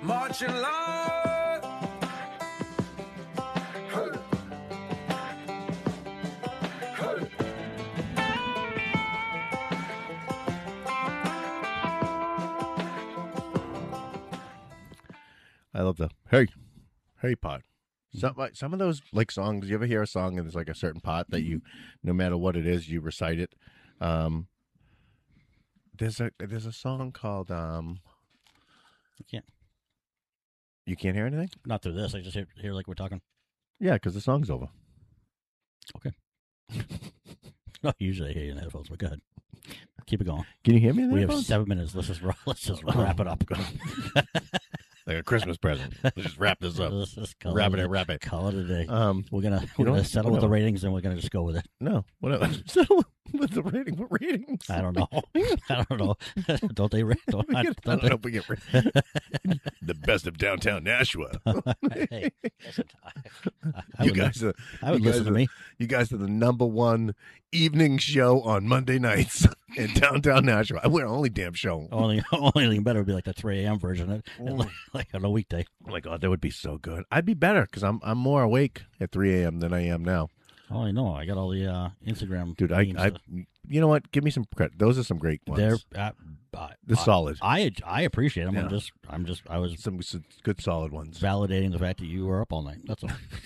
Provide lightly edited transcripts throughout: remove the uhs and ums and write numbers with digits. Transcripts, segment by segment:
marching line. Hey. Hey. I love the hey part. Some of those like songs. You ever hear a song and there's like a certain part that you, no matter what it is, you recite it. There's a song called You can't hear anything? Not through this. I just hear like we're talking. Yeah, because the song's over. Okay. No, usually I hear you in headphones, but go ahead. Keep it going. Can you hear me in the We have headphones? 7 minutes. Let's just wrap it up. Like a Christmas present. Let's just wrap this up. Let's just Wrap it. Call it a day. You We're know gonna what? settle with the Whatever. ratings, and we're gonna just go with it. No, whatever. Settle with the rating. What ratings? I don't know. I don't know. Don't they? Don't, I don't know if we get the best of downtown Nashua. Hey, listen, I You would guys are. I would you guys listen to are- me. You guys are the #1 evening show on Monday nights in downtown Nashua. We're the only damn show. Only thing better would be like the 3 a.m. version, like on a weekday. Oh my god, that would be so good. I'd be better because I'm more awake at 3 a.m. than I am now. Oh, I know. I got all the Instagram. Dude, memes. I you know what? Give me some credit. Those are some great ones. They're They're solid. I appreciate them. Yeah. I was Some good solid ones. validating the fact that you were up all night. That's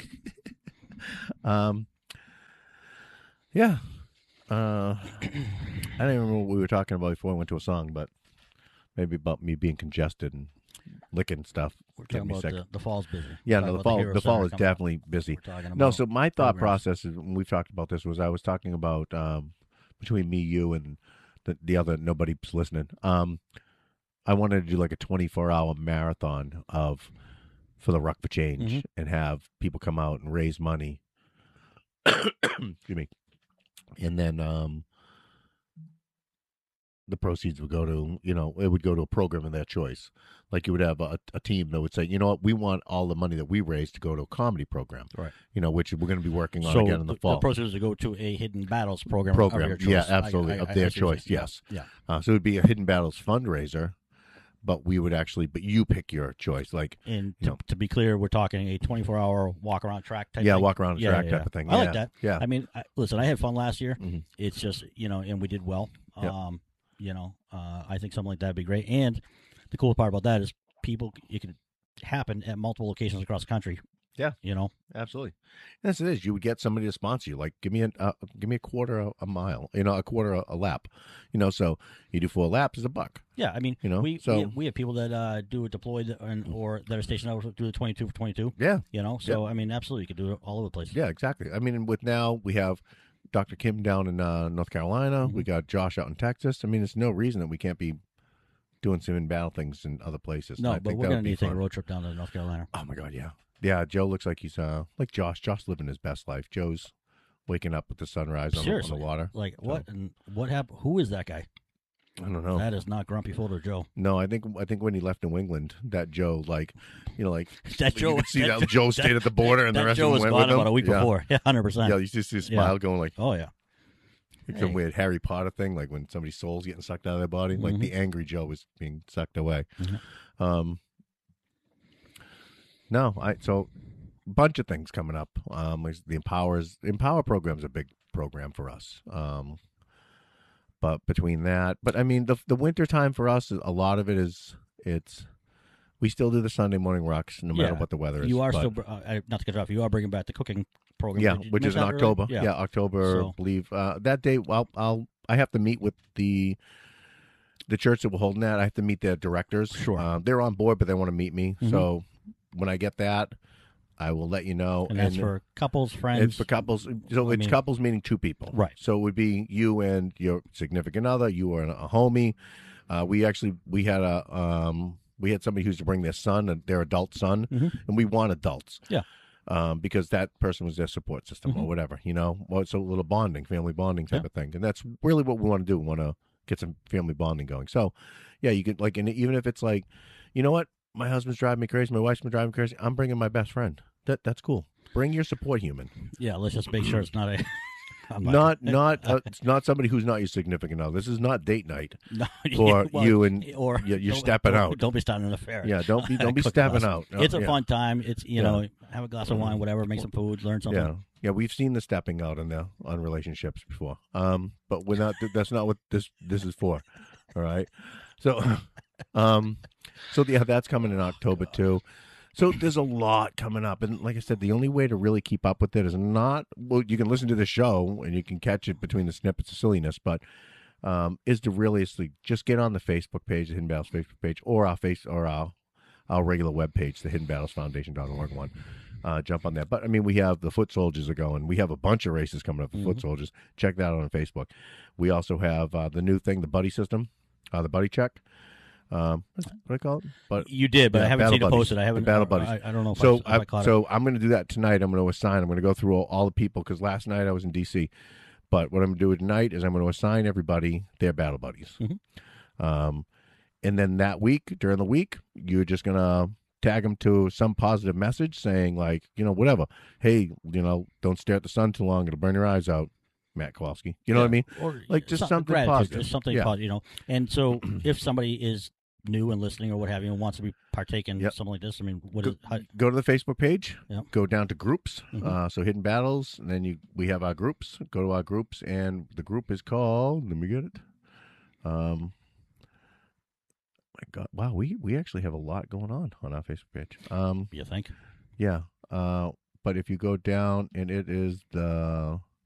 all. Yeah. I don't even remember what we were talking about before I went to a song, but maybe about me being congested and licking stuff. We're Getting talking me about sick. the fall's busy. Yeah, Talking no, about Hero the fall Center is coming up. definitely busy. We're talking No, about so my thought programs. process is when we've talked about this was I was talking about between me, you, and the other nobody's listening. I wanted to do like a 24-hour marathon for the Ruck for Change Mhm. and have people come out and raise money. Excuse me, and then the proceeds would go to it would go to a program of their choice. Like you would have a team that would say, you know what, we want all the money that we raise to go to a comedy program, Right. Which we're going to be working on So again in the fall. the process is to go to a Hidden Battles program of your choice. Yeah, absolutely, of their I see what you're choice. saying. Yes, Yeah. so it would be a Hidden Battles fundraiser, but you pick your choice. Like, And you know. to be clear, we're talking a 24-hour walk around track type. yeah, thing. walk around the Yeah, track yeah, type yeah. of thing. I like that. Yeah, I mean, listen, I had fun last year. Mhm. It's just and we did well. Yep. I think something like that would be great. And the cool part about that is it can happen at multiple locations across the country. Yeah. Absolutely. Yes, it is. You would get somebody to sponsor you. Like, give me a quarter a mile. A quarter a lap. So you do 4 laps is $1. Yeah, I mean, we have people that do it deployed or that are stationed out do the 22 for 22. Yeah. So I mean, absolutely, you could do it all over the place. Yeah, exactly. I mean, with now we have Dr. Kim down in North Carolina. Mm-hmm. We got Josh out in Texas. I mean, there's no reason that we can't be doing some in-battle things in other places. No, And I but think we're that going would to be need to take a fun. road trip down to North Carolina. Oh my God, yeah, yeah. Joe looks like he's like Josh. Josh living his best life. Joe's waking up with the sunrise on Seriously, the water. Like what? And what happened? Who is that guy? I don't know. That is not Grumpy Folder Joe. No, I think when he left New England, that Joe, like That Joe. you could see that Joe stayed at the border, and that the rest Joe of was them went gone with him. about a week Yeah. before. Yeah, 100%. Yeah, you just see his smile going like Oh yeah. some Hey. weird Harry Potter thing, like when somebody's soul's getting sucked out of their body, like the angry Joe was being sucked away. Mhm. No, so a bunch of things coming up. Like the Empower program's a big program for us. But between that, I mean the winter time for us, a lot of it is we still do the Sunday morning rocks no matter Yeah. what the weather is. You are but- still not to cut you off. You are bringing back the cooking program. yeah, Did you which is in mention that earlier? October. Yeah, October. So- I believe that day. I have to meet with the church that we're holding that. I have to meet their directors. Sure. They're on board, but they want to meet me. Mhm. So when I get that, I will let you know. And that's for couples, friends. It's for couples. So it's couples meaning 2 people. Right. So it would be you and your significant other. You and a homie. We had somebody who's to bring their son, their adult son, and we want adults. Yeah. Because that person was their support system or whatever, Well, it's a little family bonding type of thing, and that's really what we want to do. We want to get some family bonding going. So, yeah, you could and even if it's like, you know what, my husband's driving me crazy, my wife's been driving me crazy, I'm bringing my best friend. That's cool. Bring your support human. Yeah, let's just make sure it's not a I'm It's not somebody who's not your significant other. This is not date night no, for well, you and or you're don't- stepping don't- out. Don't be starting an affair. Yeah, don't be Cook stepping with us. out. No, It's a yeah. fun time. It's Yeah. have a glass of wine, whatever, make some food, learn something. Yeah, we've seen the stepping out on relationships before. But we're not. That's not what this is for. All right. So, that's coming in October too. So there's a lot coming up, and like I said, the only way to really keep up with it is not. Well, you can listen to the show and you can catch it between the snippets of silliness, but is to realistically just get on the Facebook page, the Hidden Battles Facebook page, or our regular web page, the hiddenbattlesfoundation.org one. Jump on that. But I mean, we have the Foot Soldiers are going. We have a bunch of races coming up for Foot Soldiers. Check that out on Facebook. We also have the new thing, the Buddy System, the Buddy Check. What do I call it? But You did, but yeah, I haven't Battle seen it Buddies. posted. I haven't. The Battle Buddies. I don't know if So I caught it. so I'm going to do that tonight. I'm going to assign. I'm going to go through all the people because last night I was in D.C. But what I'm going to do tonight is I'm going to assign everybody their Battle Buddies. And then that week, during the week, you're just going to tag them to some positive message saying like, whatever. Hey, don't stare at the sun too long. It'll burn your eyes out. Matt Kowalski. You know what I mean? Or Like just something gratitude, positive. just something Yeah. positive, And so, if somebody is new and listening or what have you and wants to be partake in Yep. something like this, I mean, what Go, is how, go to the Facebook page. Yep. Go down to groups. Mhm. So Hidden Battles, and then we have our groups. Go to our groups, and the group is called. Let me get it. My God! Wow, we actually have a lot going on our Facebook page. you think? Yeah. But if you go down, and it is the